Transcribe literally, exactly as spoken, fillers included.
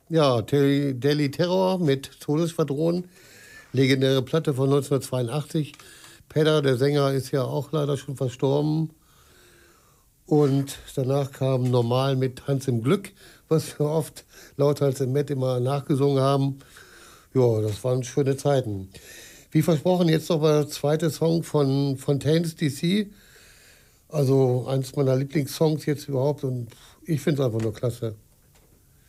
Ja, Terry- Daily Terror mit Todesschwadron, legendäre Platte von neunzehnhundertzweiundachtzig. Pedder, der Sänger, ist ja auch leider schon verstorben. Und danach kam Normal mit Hans im Glück, was wir oft lauter als im Met immer nachgesungen haben. Ja, das waren schöne Zeiten. Wie versprochen, jetzt noch mal der zweite Song von Fontaines D C. Also eins meiner Lieblingssongs jetzt überhaupt und ich finde es einfach nur klasse.